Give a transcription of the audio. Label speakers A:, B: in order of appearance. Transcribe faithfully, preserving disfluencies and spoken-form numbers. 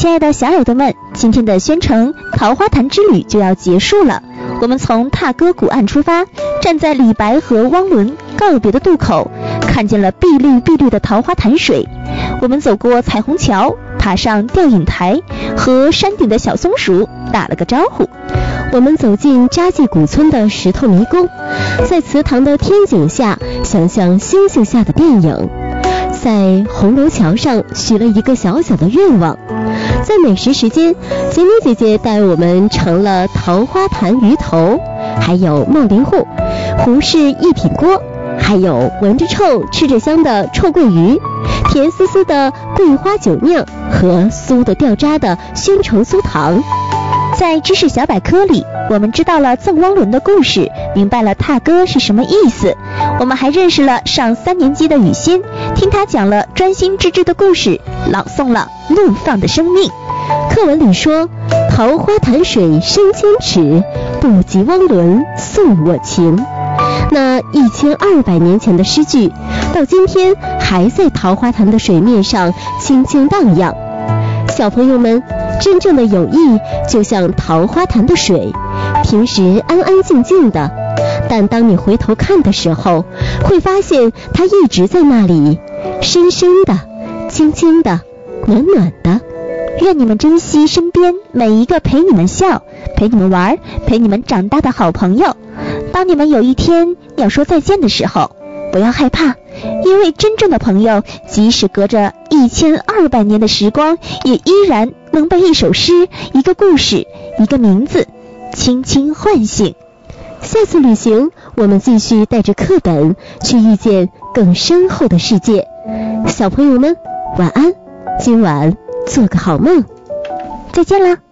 A: 亲爱的小耳朵们，今天的宣城桃花潭之旅就要结束了。我们从踏歌古岸出发，站在李白和汪伦告别的渡口，看见了碧绿碧绿的桃花潭水。我们走过彩虹桥，爬上吊影台，和山顶的小松鼠打了个招呼。
B: 我们走进扎记古村的石头迷宫，在祠堂的天井下想象星星下的电影，在红楼桥上许了一个小小的愿望。在美食时间，杰妮姐姐带我们尝了桃花潭鱼头，还有茂林户、胡氏一品锅，还有闻着臭吃着香的臭鳜鱼，甜丝丝的桂花酒酿和酥的掉渣的宣城酥糖。
A: 在知识小百科里，我们知道了赠汪伦的故事，明白了踏歌是什么意思。我们还认识了上三年级的雨欣，听他讲了专心致志的故事，朗诵了怒放的生命。
B: 课文里说，桃花潭水深千尺，不及汪伦诉我情。那一千二百年前的诗句，到今天还在桃花潭的水面上轻轻荡漾。小朋友们，真正的友谊就像桃花潭的水，平时安安静静的，但当你回头看的时候，会发现它一直在那里，深深的，轻轻的，暖暖的。
A: 愿你们珍惜身边每一个陪你们笑、陪你们玩、陪你们长大的好朋友。当你们有一天要说再见的时候，不要害怕，因为真正的朋友，即使隔着一千二百年的时光，也依然能被一首诗、一个故事、一个名字轻轻唤醒。
B: 下次旅行，我们继续带着课本去遇见更深厚的世界。小朋友们，晚安，今晚做个好梦，
A: 再见啦。